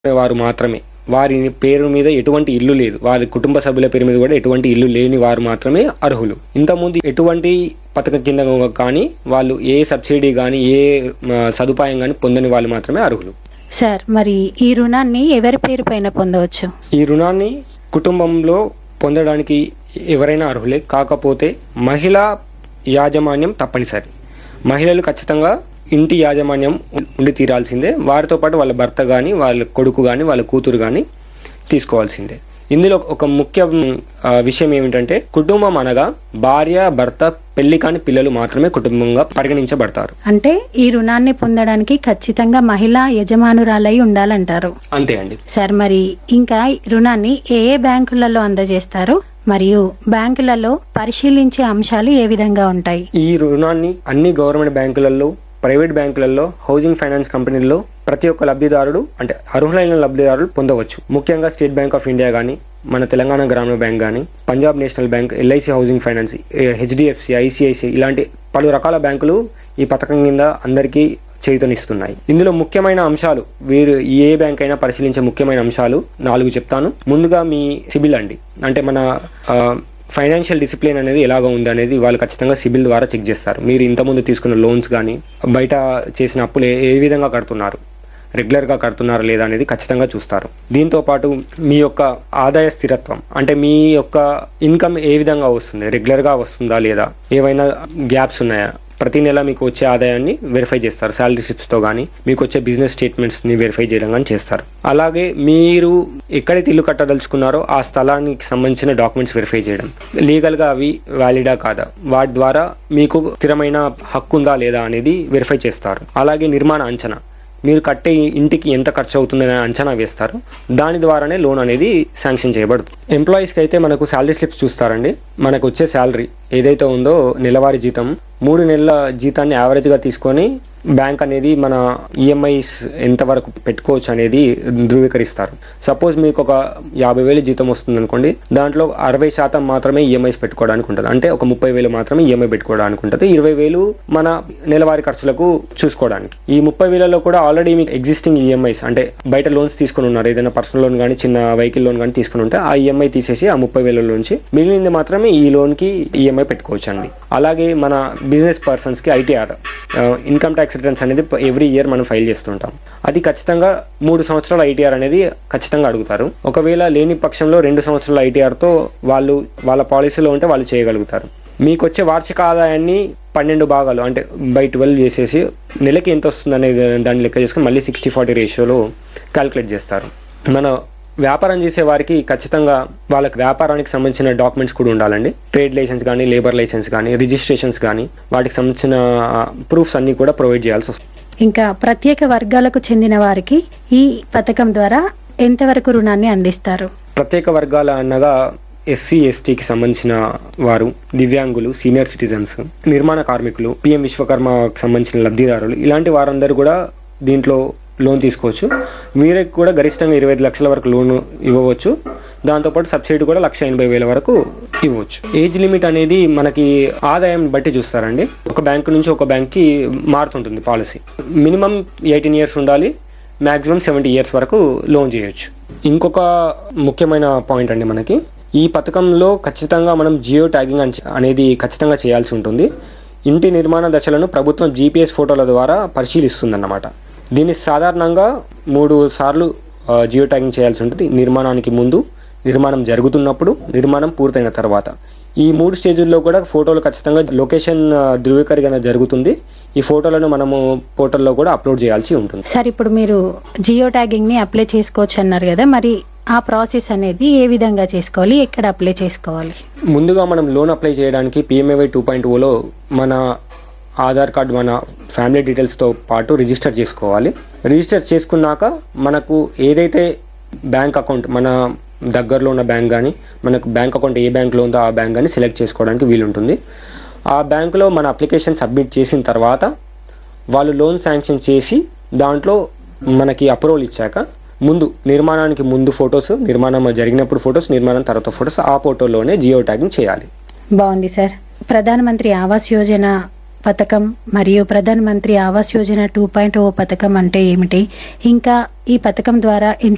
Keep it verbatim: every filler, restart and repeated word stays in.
వారు మాత్రమే, వారి పేరు మీద ఎటువంటి ఇల్లు లేదు, వారి కుటుంబ సభ్యుల పేరు మీద కూడా ఎటువంటి ఇల్లు లేని వారు మాత్రమే అర్హులు. ఇంతకుముందు ఎటువంటి పథకం కింద కానీ వాళ్ళు ఏ సబ్సిడీ కానీ ఏ సదుపాయం కానీ పొందని వాళ్ళు మాత్రమే అర్హులు. సార్, మరి ఈ రుణాన్ని ఎవరి పేరు పైన పొందవచ్చు? ఈ రుణాన్ని కుటుంబంలో పొందడానికి ఎవరైనా అర్హులే, కాకపోతే మహిళా యాజమాన్యం తప్పనిసరి. మహిళలు ఖచ్చితంగా ఇంటి యాజమాన్యం ఉండి తీరాల్సిందే. వారితో పాటు వాళ్ళ భర్త కానీ వాళ్ళ కొడుకు కానీ వాళ్ళ కూతురు కానీ తీసుకోవాల్సిందే. ఇందులో ఒక ముఖ్య విషయం ఏమిటంటే, కుటుంబం అనగా భార్య భర్త పెళ్లి కాని పిల్లలు మాత్రమే కుటుంబంగా పరిగణించబడతారు. అంటే ఈ రుణాన్ని పొందడానికి ఖచ్చితంగా మహిళా యజమానురాలై ఉండాలంటారు. అంతే అండి. సార్, మరి ఇంకా రుణాన్ని ఏ ఏ బ్యాంకులలో అందజేస్తారు మరియు బ్యాంకులలో పరిశీలించే అంశాలు ఏ విధంగా ఉంటాయి? ఈ రుణాన్ని అన్ని గవర్నమెంట్ బ్యాంకులలో, ప్రైవేట్ బ్యాంకులలో, హౌసింగ్ ఫైనాన్స్ కంపెనీల్లో ప్రతి ఒక్క లబ్ధిదారుడు అంటే అర్హులైన లబ్ధిదారులు పొందవచ్చు. ముఖ్యంగా స్టేట్ బ్యాంక్ ఆఫ్ ఇండియా గానీ, మన తెలంగాణ గ్రామీణ బ్యాంక్ గానీ, Punjab national bank, LIC housing finance, HDFC, ICICI ఇలాంటి పలు రకాల బ్యాంకులు ఈ పథకం కింద అందరికీ చేయూతనిస్తున్నాయి. ఇందులో ముఖ్యమైన అంశాలు, వీరు ఏ బ్యాంక్ అయినా పరిశీలించే ముఖ్యమైన అంశాలు నాలుగు చెప్తాను. ముందుగా మీ సిబిల్ అండి, అంటే మన ఫైనాన్షియల్ డిసిప్లిన్ అనేది ఎలాగా ఉంది అనేది వాళ్ళు ఖచ్చితంగా సిబిల్ ద్వారా చెక్ చేస్తారు. మీరు ఇంతకుముందు తీసుకున్న లోన్స్ కానీ, బయట చేసిన అప్పులు ఏ విధంగా కడుతున్నారు, రెగ్యులర్ గా కడుతున్నారా లేదా అనేది ఖచ్చితంగా చూస్తారు. దీంతో పాటు మీ యొక్క ఆదాయ స్థిరత్వం, అంటే మీ యొక్క ఇన్కమ్ ఏ విధంగా వస్తుంది, రెగ్యులర్ గా వస్తుందా లేదా, ఏవైనా గ్యాప్స్ ఉన్నాయా, ప్రతి నెల మీకు వచ్చే ఆదాయాన్ని వెరిఫై చేస్తారు. శాలరీ స్లిప్స్ తో గానీ, మీకు వచ్చే బిజినెస్ స్టేట్మెంట్స్ ని వెరిఫై చేయడం కానీ చేస్తారు. అలాగే మీరు ఎక్కడైతే ఇల్లు కట్టదలుచుకున్నారో ఆ స్థలానికి సంబంధించిన డాక్యుమెంట్స్ వెరిఫై చేయడం, లీగల్ గా అవి వ్యాలిడా కాదా, వాటి ద్వారా మీకు స్థిరమైన హక్కు ఉందా లేదా అనేది వెరిఫై చేస్తారు. అలాగే నిర్మాణ అంచనా, మీరు కట్టే ఇంటికి ఎంత ఖర్చు అవుతుందని అంచనా వేస్తారు. దాని ద్వారానే లోన్ అనేది శాంక్షన్ చేయబడుతుంది. ఎంప్లాయీస్ కి అయితే మనకు శాలరీ స్లిప్స్ చూస్తారండి. మనకు వచ్చే శాలరీ ఏదైతే ఉందో నెలవారీ జీతం, మూడు నెలల జీతాన్ని యావరేజ్ గా తీసుకొని బ్యాంక్ అనేది మన ఈఎంఐస్ ఎంత వరకు పెట్టుకోవచ్చు అనేది ధృవీకరిస్తారు. సపోజ్ మీకు ఒక యాభై వేలు జీతం వస్తుంది అనుకోండి, దాంట్లో అరవై శాతం మాత్రమే ఈఎంఐస్ పెట్టుకోవడానికి ఉంటుంది. అంటే ఒక ముప్పై వేలు మాత్రమే ఈఎంఐ పెట్టుకోవడానికి ఉంటుంది. ఇరవై వేలు మన నెలవారీ ఖర్చులకు చూసుకోవడానికి. ఈ ముప్పై వేలలో కూడా ఆల్రెడీ మీకు ఎగ్జిస్టింగ్ ఈఎంఐస్ అంటే బయట లోన్స్ తీసుకుని ఉన్నారు, ఏదైనా పర్సనల్ లోన్ కానీ చిన్న వెహికల్ లోన్ కానీ తీసుకుని ఉంటే ఆ ఈఎంఐ తీసేసి ఆ ముప్పై వేల నుంచి మిగిలింది మాత్రమే ఈ లోన్ కి ఈఎంఐ పెట్టుకోవచ్చు అండి. అలాగే మన బిజినెస్ పర్సన్స్ కి ఐటీఆర్, ఇన్కమ్ ట్యాక్స్ రిటర్న్స్ అనేది ఎవ్రీ ఇయర్ మనం ఫైల్ చేస్తుంటాం. అది ఖచ్చితంగా మూడు సంవత్సరాల ఐటీఆర్ అనేది ఖచ్చితంగా అడుగుతారు. ఒకవేళ లేని పక్షంలో రెండు సంవత్సరాల ఐటీఆర్ తో వాళ్ళు వాళ్ళ పాలసీలో ఉంటే వాళ్ళు చేయగలుగుతారు. మీకు వచ్చే వార్షిక ఆదాయాన్ని పన్నెండు భాగాలు అంటే బై ట్వెల్వ్ చేసేసి నెలకి ఎంత వస్తుంది అనేది దాన్ని లెక్క చేసుకుని మళ్ళీ సిక్స్టీ ఫార్టీ రేషియోలో క్యాల్కులేట్ చేస్తారు. మన వ్యాపారం చేసే వారికి ఖచ్చితంగా వాళ్ళకి వ్యాపారానికి సంబంధించిన డాక్యుమెంట్స్ కూడా ఉండాలండి. ట్రేడ్ లైసెన్స్ కానీ, లేబర్ లైసెన్స్ కానీ, రిజిస్ట్రేషన్స్ కానీ, వాటికి సంబంధించిన ప్రూఫ్స్ అన్ని కూడా ప్రొవైడ్ చేయాల్సి వస్తుంది. ఇంకా ప్రత్యేక వర్గాలకు చెందిన వారికి ఈ పథకం ద్వారా ఎంతవరకు రుణాన్ని అందిస్తారు? ప్రత్యేక వర్గాల అనగా ఎస్సీ ఎస్టీకి సంబంధించిన వారు, దివ్యాంగులు, సీనియర్ సిటిజన్స్, నిర్మాణ కార్మికులు, పిఎం విశ్వకర్మకు సంబంధించిన లబ్ధిదారులు, ఇలాంటి వారందరూ కూడా దీంట్లో లోన్ తీసుకోవచ్చు. వీరికి కూడా గరిష్టంగా ఇరవై ఐదు లక్షల వరకు లోన్ ఇవ్వవచ్చు. దాంతోపాటు సబ్సిడీ కూడా లక్ష ఎనభై వేల వరకు ఇవ్వచ్చు. ఏజ్ లిమిట్ అనేది మనకి ఆదాయం బట్టి చూస్తారండి. ఒక బ్యాంక్ నుంచి ఒక బ్యాంక్ కి మారుతుంటుంది పాలసీ. మినిమం ఎయిటీన్ ఇయర్స్ ఉండాలి, మాక్సిమం సెవెంటీ ఇయర్స్ వరకు లోన్ చేయొచ్చు. ఇంకొక ముఖ్యమైన పాయింట్ అండి, మనకి ఈ పథకంలో ఖచ్చితంగా మనం జియో ట్యాగింగ్ అనేది ఖచ్చితంగా చేయాల్సి ఉంటుంది. ఇంటి నిర్మాణ దశలను ప్రభుత్వం జీపీఎస్ ఫోటోల ద్వారా పరిశీలిస్తుందన్నమాట. దీన్ని సాధారణంగా మూడు సార్లు జియో ట్యాగింగ్ చేయాల్సి ఉంటుంది. నిర్మాణానికి ముందు, నిర్మాణం జరుగుతున్నప్పుడు, నిర్మాణం పూర్తయిన తర్వాత. ఈ మూడు స్టేజ్ల్లో కూడా ఫోటోలు ఖచ్చితంగా లొకేషన్ ధృవీకరణ జరుగుతుంది. ఈ ఫోటోలను మనము పోర్టల్లో కూడా అప్లోడ్ చేయాల్సి ఉంటుంది. సార్, ఇప్పుడు మీరు జియో ట్యాగింగ్ ని అప్లై చేసుకోవచ్చు అన్నారు కదా, మరి ఆ ప్రాసెస్ అనేది ఏ విధంగా చేసుకోవాలి, ఎక్కడ అప్లై చేసుకోవాలి? ముందుగా మనం లోన్ అప్లై చేయడానికి పిఎంఏవై టూ పాయింట్ ఓలో మన ఆధార్ కార్డు, మన ఫ్యామిలీ డీటెయిల్స్ తో పాటు రిజిస్టర్ చేసుకోవాలి. రిజిస్టర్ చేసుకున్నాక మనకు ఏదైతే బ్యాంక్ అకౌంట్, మన దగ్గరలో ఉన్న బ్యాంక్ కానీ, మనకు బ్యాంక్ అకౌంట్ ఏ బ్యాంక్లో ఉందో ఆ బ్యాంక్ కానీ సెలెక్ట్ చేసుకోవడానికి వీలుంటుంది. ఆ బ్యాంకులో మన అప్లికేషన్ సబ్మిట్ చేసిన తర్వాత వాళ్ళు లోన్ శాంక్షన్ చేసి దాంట్లో మనకి అప్రూవల్ ఇచ్చాక ముందు నిర్మాణానికి ముందు ఫొటోస్, నిర్మాణం జరిగినప్పుడు ఫొటోస్, నిర్మాణం తర్వాత ఫొటోస్, ఆ ఫోటోలోనే జియో ట్యాగింగ్ చేయాలి. బాగుంది సార్. ప్రధానమంత్రి ఆవాస్ యోజన పథకం మరియు ప్రధానమంత్రి ఆవాస్ యోజన టూ పాయింట్ ఓ పథకం అంటే ఏమిటి, ఇంకా ఈ పథకం ద్వారా